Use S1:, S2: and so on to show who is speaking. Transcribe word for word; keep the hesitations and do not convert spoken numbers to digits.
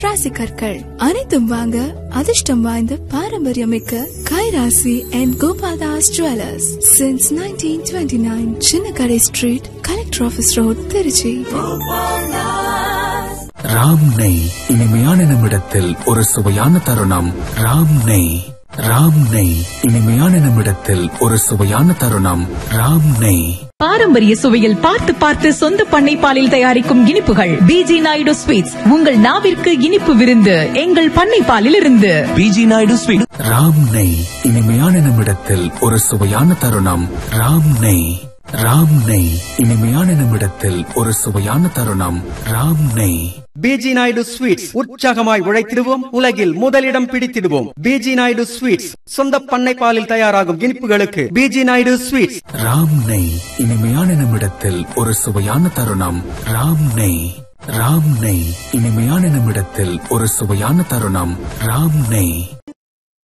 S1: ராசிக்கற்கள் அனைத்தும் வாங்க அதிர்ஷ்டம் வாய்ந்த பாரம்பரியமிக்க கைராசி and Gopadas jewellers since nineteen twenty nine Chinnakadai street, collector office road, Trichy.
S2: Ram நெய் இனிமையான நிமிடத்தில் ஒரு சுவையான தருணம். ராம் நெய் ராம் நெய் இனிமையான நிமிடத்தில் ஒரு சுவையான தருணம். ராம் நெய்
S3: பாரம்பரிய சுவையில் பார்த்து பார்த்து சொந்த பண்ணை பாலில் தயாரிக்கும் இனிப்புகள். பிஜி நாயுடு ஸ்வீட்ஸ், உங்கள் நாவிற்கு இனிப்பு விருந்து எங்கள் பண்ணை பாலில் இருந்து.
S2: PG Naidu sweet. ராம் நெய் இனிமையான நிமிடத்தில் ஒரு சுவையான தருணம். ராம் நெய் ராம் நெய் இனிமையான நிமிடத்தில் ஒரு சுவையான தருணம். ராம் நெய்.
S4: பிஜி நாயுடு ஸ்வீட்ஸ், உற்சாகமாய் உழைத்திடுவோம், உலகில் முதலிடம் பிடித்திடுவோம். பிஜி நாயுடு ஸ்வீட்ஸ், சொந்த பண்ணை பாலில் தயாராகும் இனிப்புகளுக்கு பிஜி நாயுடு ஸ்வீட்ஸ்.
S2: ராம் நெய் இனிமையான நிமிடத்தில் ஒரு சுவையான தருணம். ராம் நெய் ராம் நெய் இனிமையான நிமிடத்தில் ஒரு சுவையான தருணம். ராம் நெய்.